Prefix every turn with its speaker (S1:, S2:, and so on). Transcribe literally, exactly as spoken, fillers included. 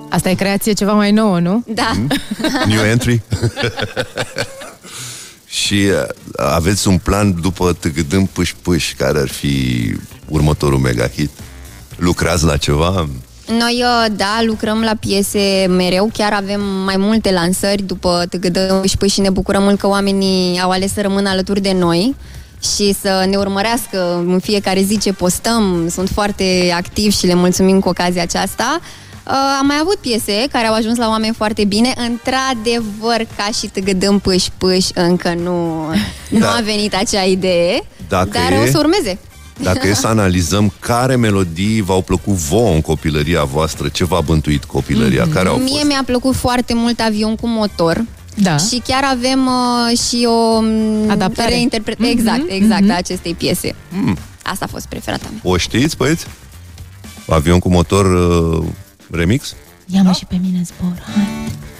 S1: Asta e creație ceva mai nouă, nu?
S2: Da.
S3: Mm? New entry? Și uh, aveți un plan după Tâgădâm Pâș Pâș, care ar fi următorul mega hit? Lucrați la ceva?
S2: Noi, da, lucrăm la piese mereu, chiar avem mai multe lansări după Tâgădăm Pâș Pâș și ne bucurăm mult că oamenii au ales să rămână alături de noi și să ne urmărească în fiecare zi ce postăm. Sunt foarte activi și le mulțumim cu ocazia aceasta. Uh, am mai avut piese care au ajuns la oameni foarte bine. Într-adevăr, ca și Tâgădâm Pâș Pâș, încă nu, nu
S3: da.
S2: a venit acea idee,
S3: Dacă
S2: dar
S3: e,
S2: o să urmeze.
S3: Dacă e să analizăm care melodii v-au plăcut vouă în copilăria voastră, ce v-a bântuit copilăria, mm-hmm. care au
S2: Mie
S3: fost?
S2: mi-a plăcut foarte mult Avion cu motor.
S1: Da.
S2: Și chiar avem uh, și o
S1: adaptare.
S2: Reinterpretare.
S1: Mm-hmm.
S2: Exact, exact,
S1: mm-hmm.
S2: a acestei piese.
S3: Mm.
S2: Asta a fost preferata mea.
S3: O știți, băieți? Avion cu motor uh, remix?
S1: Ia-mă și pe mine zbor, hai.